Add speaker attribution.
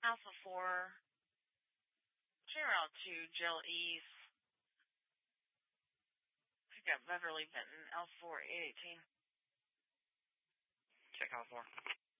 Speaker 1: Alpha 4, Route 2, Gel East. Pick up Beverly Benton, L4, 818.
Speaker 2: Check Alpha 4.